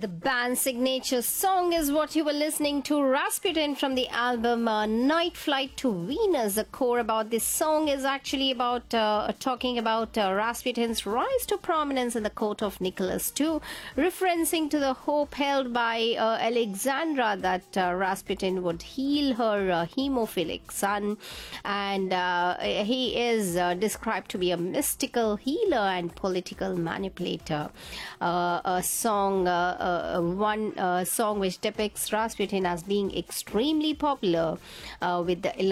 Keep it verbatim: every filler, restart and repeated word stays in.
The band's signature song is what you were listening to, Rasputin, from the album uh, Night Flight to Venus. The core about this song is actually about uh, talking about uh, Rasputin's rise to prominence in the court of Nicholas the Second, referencing to the hope held by uh, Alexandra that uh, Rasputin would heal her uh, hemophilic son. And uh, he is uh, described to be a mystical healer and political manipulator. Uh, a song uh, Uh, one uh, song which depicts Rasputin as being extremely popular uh, with the